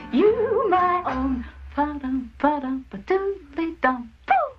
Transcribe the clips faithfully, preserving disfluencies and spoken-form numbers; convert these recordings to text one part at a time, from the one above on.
you my own. Ba-dum, ba-dum, ba-dum-be-dum,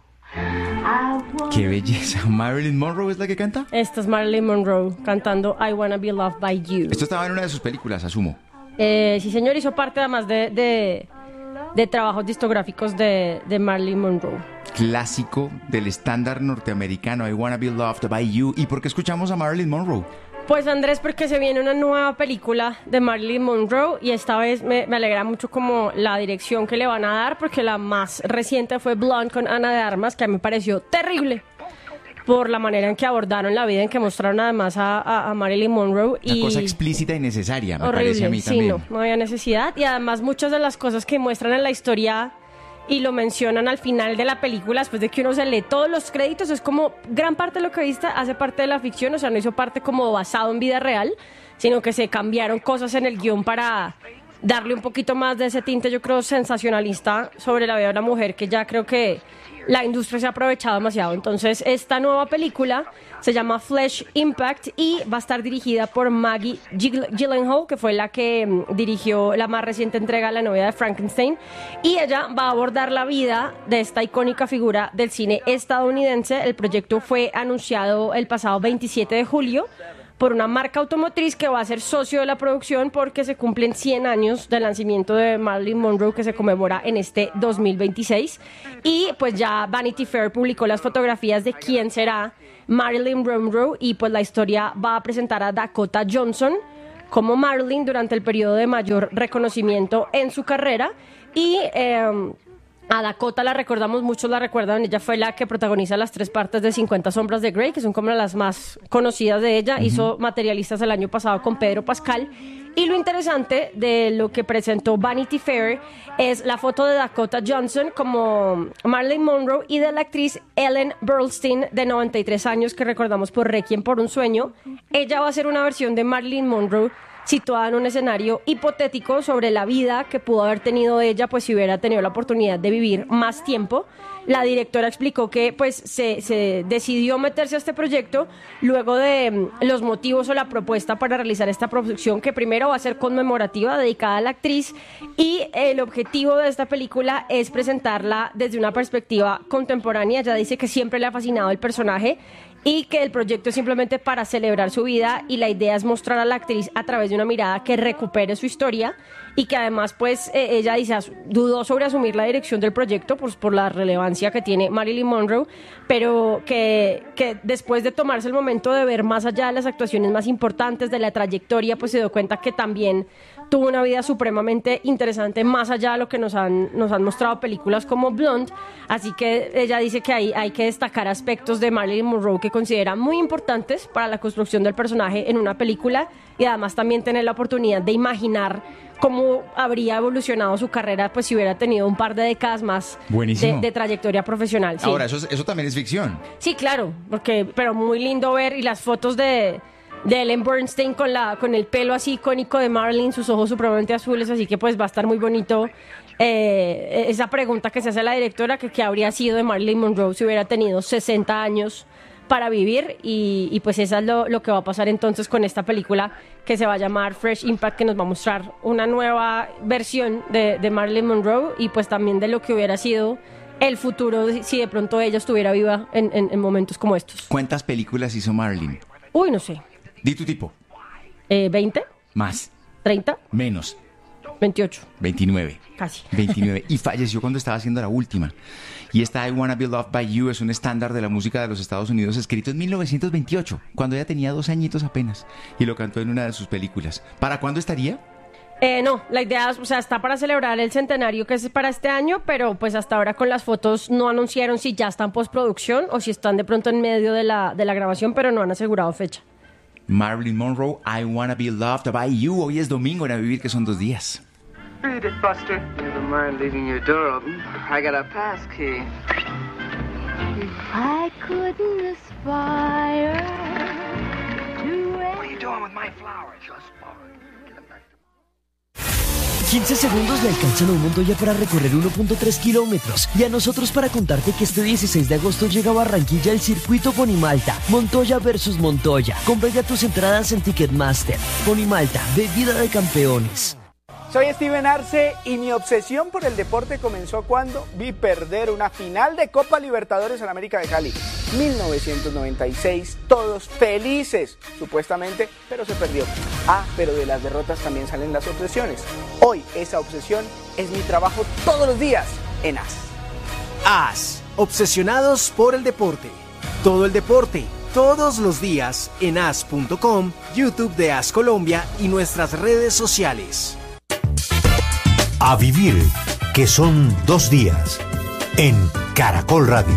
boo. ¡Qué belleza! ¿Marilyn Monroe es la que canta? Esta es Marilyn Monroe cantando I Wanna Be Loved by You. Esto estaba en una de sus películas, asumo. Eh, sí, señor, hizo parte además de, de, de trabajos discográficos de, de Marilyn Monroe. Clásico del estándar norteamericano, I Wanna Be Loved by You. ¿Y por qué escuchamos a Marilyn Monroe? Pues Andrés, porque se viene una nueva película de Marilyn Monroe y esta vez me, me alegra mucho como la dirección que le van a dar, porque la más reciente fue Blonde con Ana de Armas, que a mí me pareció terrible por la manera en que abordaron la vida, en que mostraron además a, a, a Marilyn Monroe. Una y cosa explícita y necesaria, me horrible, parece a mí sí, también. no, no había necesidad. Y además muchas de las cosas que muestran en la historia y lo mencionan al final de la película, después de que uno se lee todos los créditos, es como gran parte de lo que viste hace parte de la ficción, o sea, no hizo parte como basado en vida real, sino que se cambiaron cosas en el guión para darle un poquito más de ese tinte, yo creo, sensacionalista sobre la vida de una mujer, que ya creo que la industria se ha aprovechado demasiado. Entonces, esta nueva película se llama Flesh Impact y va a estar dirigida por Maggie Gyllenhaal, que fue la que mm, dirigió la más reciente entrega, La novia de Frankenstein, y ella va a abordar la vida de esta icónica figura del cine estadounidense. El proyecto fue anunciado el pasado veintisiete de julio por una marca automotriz que va a ser socio de la producción, porque se cumplen cien años del nacimiento de Marilyn Monroe, que se conmemora en este dos mil veintiséis. Y pues ya Vanity Fair publicó las fotografías de quién será Marilyn Monroe, y pues la historia va a presentar a Dakota Johnson como Marilyn durante el periodo de mayor reconocimiento en su carrera. Y eh, a Dakota la recordamos, muchos la recuerdan, ella fue la que protagoniza las tres partes de cincuenta sombras de Grey, que son como las más conocidas de ella. Uh-huh. Hizo Materialistas el año pasado con Pedro Pascal. Y lo interesante de lo que presentó Vanity Fair es la foto de Dakota Johnson como Marilyn Monroe y de la actriz Ellen Burstyn, de noventa y tres años, que recordamos por Requiem por un sueño. Ella va a ser una versión de Marilyn Monroe situada en un escenario hipotético sobre la vida que pudo haber tenido ella, pues si hubiera tenido la oportunidad de vivir más tiempo. La directora explicó que pues se, se decidió meterse a este proyecto luego de mm, los motivos o la propuesta para realizar esta producción, que primero va a ser conmemorativa, dedicada a la actriz, y el objetivo de esta película es presentarla desde una perspectiva contemporánea. Ella dice que siempre le ha fascinado el personaje y que el proyecto es simplemente para celebrar su vida, y la idea es mostrar a la actriz a través de una mirada que recupere su historia, y que además pues eh, ella dice, dudó sobre asumir la dirección del proyecto pues, por la relevancia que tiene Marilyn Monroe, pero que, que después de tomarse el momento de ver más allá de las actuaciones más importantes de la trayectoria, pues se dio cuenta que también tuvo una vida supremamente interesante, más allá de lo que nos han, nos han mostrado películas como Blonde. Así que ella dice que hay, hay que destacar aspectos de Marilyn Monroe que considera muy importantes para la construcción del personaje en una película, y además también tener la oportunidad de imaginar cómo habría evolucionado su carrera pues si hubiera tenido un par de décadas más de, de trayectoria profesional. Sí. Ahora, eso, eso también es ficción. Sí, claro, porque, pero muy lindo ver, y las fotos de... de Ellen Burstyn con la con el pelo así icónico de Marilyn, sus ojos supremamente azules, así que pues va a estar muy bonito eh, esa pregunta que se hace la directora, que qué habría sido de Marilyn Monroe si hubiera tenido sesenta años para vivir, y, y pues eso es lo, lo que va a pasar entonces con esta película, que se va a llamar Fresh Impact, que nos va a mostrar una nueva versión de, de Marilyn Monroe, y pues también de lo que hubiera sido el futuro si de pronto ella estuviera viva en, en, en momentos como estos. ¿Cuántas películas hizo Marilyn? Uy, no sé. Di tu tipo. Eh, ¿veinte? Más. ¿treinta? Menos. veintiocho. veintinueve. Casi. veintinueve. Y falleció cuando estaba haciendo la última. Y esta I Wanna Be Loved by You es un estándar de la música de los Estados Unidos, escrito en mil novecientos veintiocho, cuando ella tenía dos añitos apenas, y lo cantó en una de sus películas. ¿Para cuándo estaría? Eh, no, la idea, o sea, está para celebrar el centenario, que es para este año, pero pues hasta ahora con las fotos no anunciaron si ya están en postproducción o si están de pronto en medio de la, de la grabación, pero no han asegurado fecha. Marilyn Monroe, I Wanna Be Loved by You. Hoy es domingo en A Vivir, que son dos días. Read it, Buster. You don't mind leaving your door open? I got a pass key. If I couldn't aspire to... What are you doing with my flowers? Just get them back to... quince segundos le alcanzan a un Montoya para recorrer uno punto tres kilómetros, y a nosotros para contarte que este dieciséis de agosto llega a Barranquilla el circuito Ponimalta, Montoya versus Montoya. Compra ya tus entradas en Ticketmaster. Ponimalta, bebida de campeones. Soy Steven Arce y mi obsesión por el deporte comenzó cuando vi perder una final de Copa Libertadores en América de Cali. mil novecientos noventa y seis, todos felices, supuestamente, pero se perdió. Ah, pero de las derrotas también salen las obsesiones. Hoy esa obsesión es mi trabajo todos los días en A S. A S, obsesionados por el deporte. Todo el deporte, todos los días en A S punto com, YouTube de A S Colombia y nuestras redes sociales. A vivir, que son dos días, en Caracol Radio.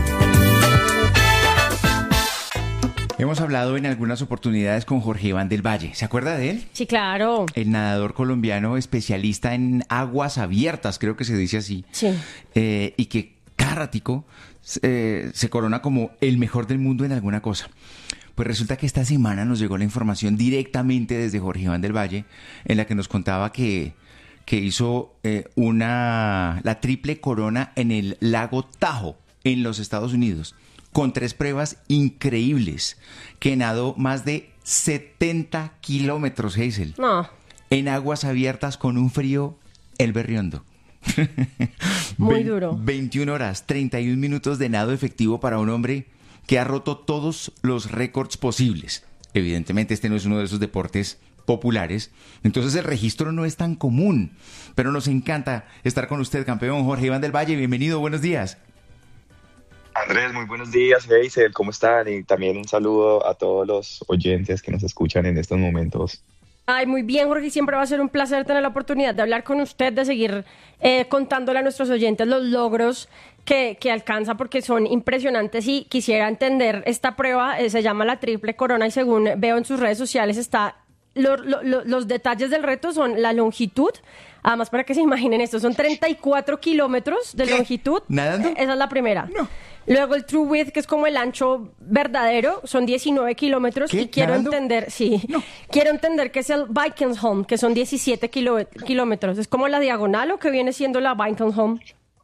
Hemos hablado en algunas oportunidades con Jorge Iván del Valle. ¿Se acuerda de él? Sí, claro. El nadador colombiano especialista en aguas abiertas, creo que se dice así. Sí. Eh, y que cada ratico eh, se corona como el mejor del mundo en alguna cosa. Pues resulta que esta semana nos llegó la información directamente desde Jorge Iván del Valle, en la que nos contaba que... que hizo eh, una la triple corona en el lago Tahoe, en los Estados Unidos, con tres pruebas increíbles, que nadó más de setenta kilómetros, Hazel, No. en aguas abiertas con un frío el berriondo. Muy Ve- duro. veintiuna horas, treinta y un minutos de nado efectivo para un hombre que ha roto todos los récords posibles. Evidentemente este no es uno de esos deportes populares, entonces el registro no es tan común, pero nos encanta estar con usted, campeón Jorge Iván del Valle. Bienvenido, buenos días. Andrés, muy buenos días, Hazel, ¿cómo están? Y también un saludo a todos los oyentes que nos escuchan en estos momentos. Ay, muy bien, Jorge, siempre va a ser un placer tener la oportunidad de hablar con usted, de seguir eh, contándole a nuestros oyentes los logros que, que alcanza, porque son impresionantes y quisiera entender esta prueba, eh, se llama la triple corona y según veo en sus redes sociales está... Lo, lo, lo, los detalles del reto son la longitud, además para que se imaginen esto, son treinta y cuatro kilómetros de ¿Qué? longitud. ¿Nadando? Esa es la primera. No. Luego el true width, que es como el ancho verdadero, son diecinueve kilómetros. ¿Qué? Y quiero ¿Nadando? entender, sí, quiero entender que es el Vikingholm, que son diecisiete kilo- kilómetros. Es como la diagonal o que viene siendo la Vikingholm.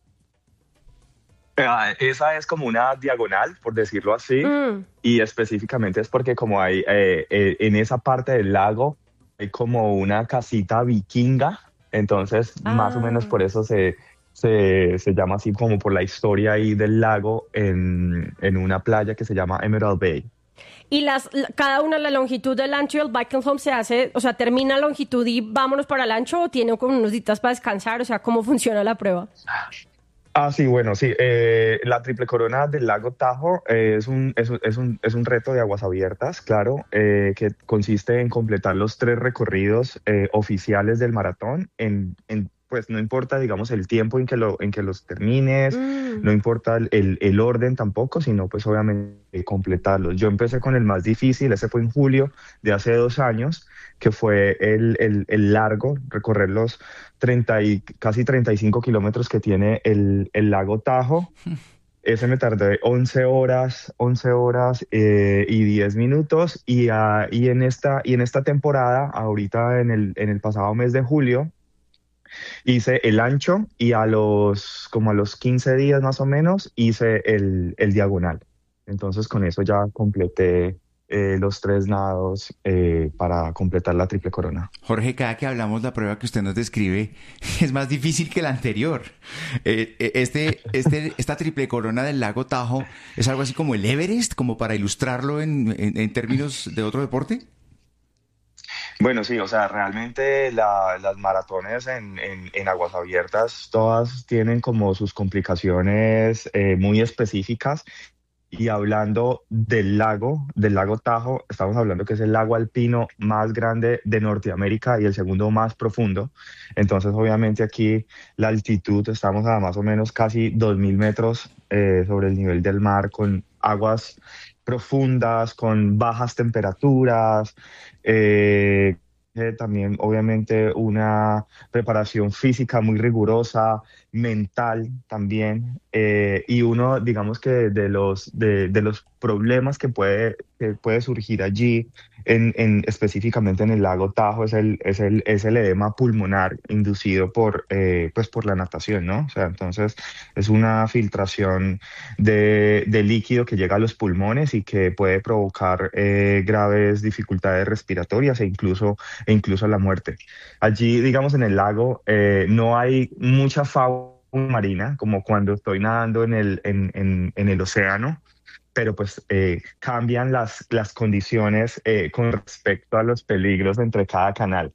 Ah, esa es como una diagonal, por decirlo así, Mm. y específicamente es porque como hay eh, eh, en esa parte del lago hay como una casita vikinga, entonces Ah. más o menos por eso se, se, se llama así, como por la historia ahí del lago en, en una playa que se llama Emerald Bay. Y las, la- cada una, la longitud del ancho y el Vikingholm se hace, o sea, termina la longitud y vámonos para el ancho o tiene como unos días para descansar, o sea, ¿cómo funciona la prueba? Ah, sí, bueno, sí. Eh, la triple corona del lago Tahoe eh, es, un, es, un, es, un, es un reto de aguas abiertas, claro, eh, que consiste en completar los tres recorridos eh, oficiales del maratón. En, en, pues no importa, digamos, el tiempo en que, lo, en que los termines, Mm. no importa el, el, el orden tampoco, sino pues obviamente completarlos. Yo empecé con el más difícil, ese fue en julio de hace dos años, que fue el, el, el largo, recorrer los treinta y, casi treinta y cinco kilómetros que tiene el, el lago Tahoe. Ese me tardé once horas, once horas eh, y diez minutos. Y, uh, y, en esta, y en esta temporada, ahorita en el, en el pasado mes de julio, hice el ancho y a los, como a los quince días más o menos, hice el, el diagonal. Entonces con eso ya completé eh, los tres nados eh, para completar la triple corona. Jorge, cada que hablamos la prueba que usted nos describe es más difícil que la anterior. Eh, eh, este, este, esta triple corona del lago Tahoe es algo así como el Everest, como para ilustrarlo en, en, en términos de otro deporte. Bueno, sí, o sea, realmente la- las maratones en, en- en aguas abiertas todas tienen como sus complicaciones eh, muy específicas. Y hablando del lago, del lago Tahoe, estamos hablando que es el lago alpino más grande de Norteamérica y el segundo más profundo. Entonces, obviamente aquí la altitud, estamos a más o menos casi dos mil metros eh, sobre el nivel del mar, con aguas profundas, con bajas temperaturas, eh, eh, también obviamente una preparación física muy rigurosa, mental también, eh, y uno, digamos que de los, de, de los problemas que puede, que puede surgir allí, en, en, específicamente en el lago Tahoe, es el, es el, es el edema pulmonar inducido por, eh, pues por la natación, ¿no? O sea, entonces es una filtración de, de líquido que llega a los pulmones y que puede provocar eh, graves dificultades respiratorias e incluso e incluso la muerte. Allí, digamos, en el lago eh, no hay mucha fauna marina, como cuando estoy nadando en el, en, en, en el océano, pero pues eh, cambian las, las condiciones eh, con respecto a los peligros entre cada canal,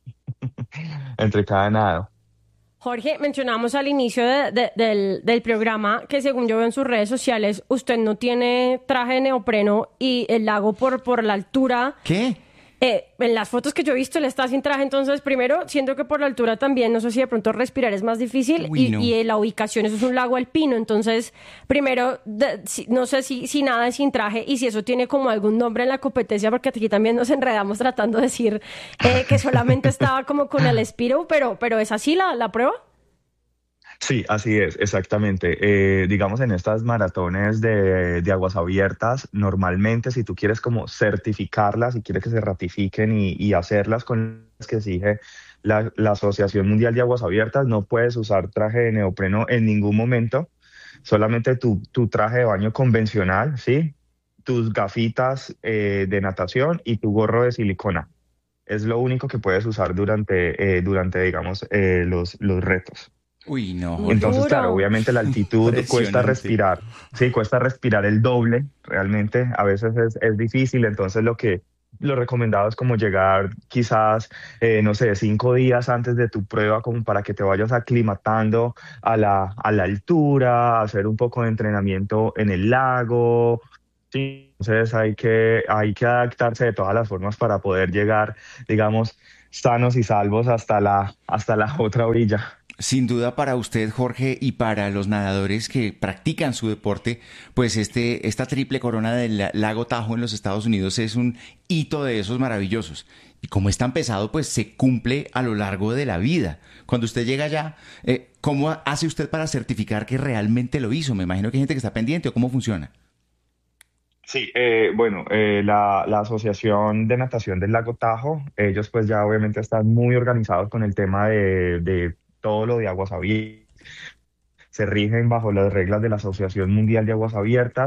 entre cada nado. Jorge, mencionamos al inicio de- de- del, del programa que según yo veo en sus redes sociales, usted no tiene traje de neopreno y el lago por, por la altura. ¿Qué? Eh, en las fotos que yo he visto, él está sin traje, entonces primero, siento que por la altura también, no sé si de pronto respirar es más difícil Uy, y, no. y eh, la ubicación, eso es un lago alpino, entonces primero, de- si- no sé si, si nada es sin traje y si eso tiene como algún nombre en la competencia, porque aquí también nos enredamos tratando de decir eh, que solamente estaba como con el Spiro, pero, pero ¿es así la, la prueba? Sí, así es, exactamente. Eh, digamos, en estas maratones de, de aguas abiertas, normalmente si tú quieres como certificarlas, si quieres que se ratifiquen y, y hacerlas con las que exige la, la Asociación Mundial de Aguas Abiertas, no puedes usar traje de neopreno en ningún momento, solamente tu, tu traje de baño convencional, ¿sí? Tus gafitas eh, de natación y tu gorro de silicona. Es lo único que puedes usar durante, eh, durante digamos, eh, los, los retos. Uy, no, Muy Jorge. Entonces, claro, duro. obviamente la altitud cuesta Impresionante. respirar, sí, cuesta respirar el doble, realmente a veces es, es difícil, entonces lo que lo recomendado es como llegar quizás, eh, no sé, cinco días antes de tu prueba, como para que te vayas aclimatando a la, a la altura, hacer un poco de entrenamiento en el lago, sí, entonces hay que, hay que adaptarse de todas las formas para poder llegar, digamos, sanos y salvos hasta la, hasta la otra orilla. Sin duda para usted, Jorge, y para los nadadores que practican su deporte, pues este, esta triple corona del la- lago Tahoe en los Estados Unidos es un hito de esos maravillosos. Y como es tan pesado, pues se cumple a lo largo de la vida. Cuando usted llega allá, eh, ¿cómo hace usted para certificar que realmente lo hizo? Me imagino que hay gente que está pendiente, ¿o cómo funciona? Sí, eh, bueno, eh, la, la Asociación de Natación del Lago Tahoe, ellos pues ya obviamente están muy organizados con el tema de, de todo lo de aguas abiertas, se rigen bajo las reglas de la Asociación Mundial de Aguas Abiertas.